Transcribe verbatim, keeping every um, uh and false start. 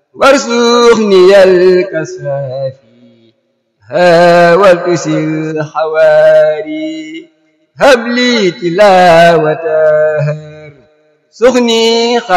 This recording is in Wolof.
وارزقني الكسافي هاولت سل حواري هب لي تلاوتها سخني